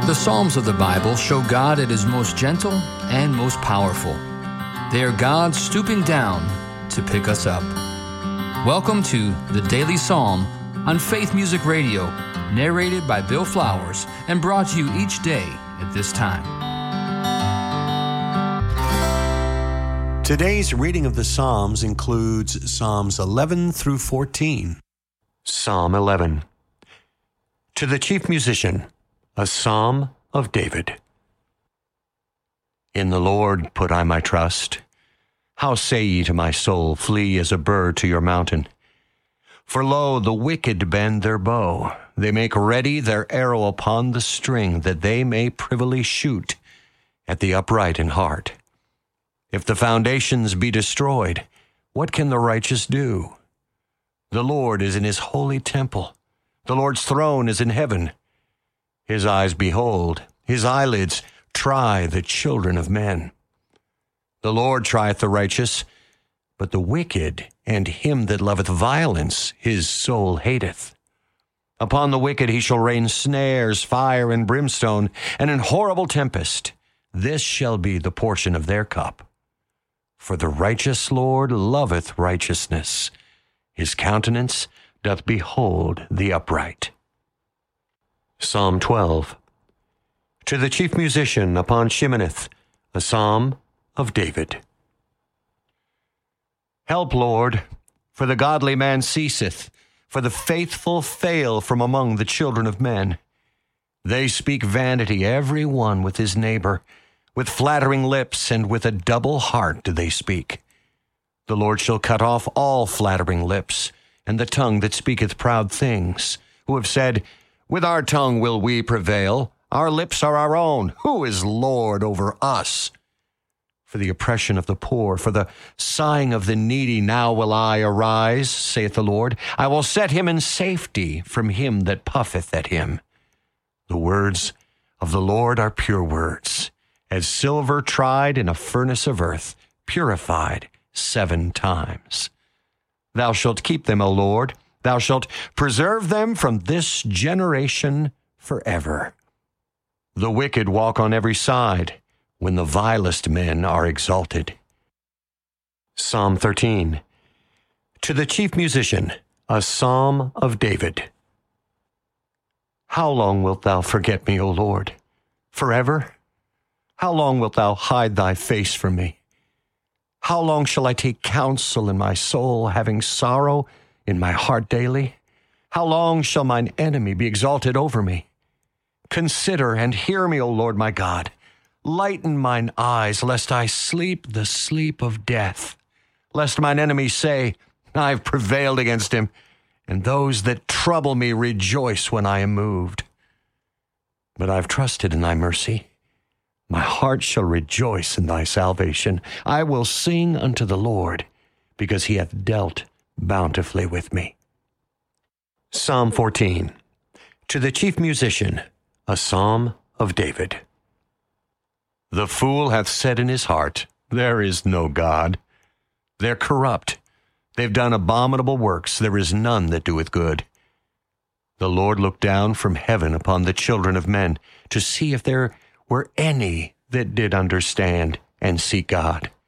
The Psalms of the Bible show God at His most gentle and most powerful. They are God stooping down to pick us up. Welcome to the Daily Psalm on Faith Music Radio, narrated by Bill Flowers and brought to you each day at this time. Today's reading of the Psalms includes Psalms 11 through 14. Psalm 11. To the chief musician, a psalm of David. In the Lord put I my trust. How say ye to my soul, flee as a bird to your mountain? For lo, the wicked bend their bow. They make ready their arrow upon the string, that they may privily shoot at the upright in heart. If the foundations be destroyed, what can the righteous do? The Lord is in his holy temple. The Lord's throne is in heaven. His eyes behold, his eyelids try the children of men. The Lord trieth the righteous, but the wicked and him that loveth violence his soul hateth. Upon the wicked he shall rain snares, fire, and brimstone, and an horrible tempest. This shall be the portion of their cup. For the righteous Lord loveth righteousness. His countenance doth behold the upright. Psalm 12. To the chief musician upon Sheminith, a psalm of David. Help, Lord, for the godly man ceaseth, for the faithful fail from among the children of men. They speak vanity, every one with his neighbor. With flattering lips and with a double heart do they speak. The Lord shall cut off all flattering lips, and the tongue that speaketh proud things, who have said, with our tongue will we prevail. Our lips are our own. Who is Lord over us? For the oppression of the poor, for the sighing of the needy, now will I arise, saith the Lord. I will set him in safety from him that puffeth at him. The words of the Lord are pure words, as silver tried in a furnace of earth, purified 7 times. Thou shalt keep them, O Lord. Thou shalt preserve them from this generation forever. The wicked walk on every side, when the vilest men are exalted. Psalm 13. To the chief musician, a psalm of David. How long wilt thou forget me, O Lord? Forever? How long wilt thou hide thy face from me? How long shall I take counsel in my soul, having sorrow in my heart daily? How long shall mine enemy be exalted over me? Consider and hear me, O Lord my God. Lighten mine eyes, lest I sleep the sleep of death. Lest mine enemies say, I have prevailed against him, and those that trouble me rejoice when I am moved. But I have trusted in thy mercy. My heart shall rejoice in thy salvation. I will sing unto the Lord, because he hath dealt bountifully with me. Psalm 14. To the chief musician, a psalm of David. The fool hath said in his heart, there is no God. They're corrupt. They've done abominable works. There is none that doeth good. The Lord looked down from heaven upon the children of men to see if there were any that did understand and seek God.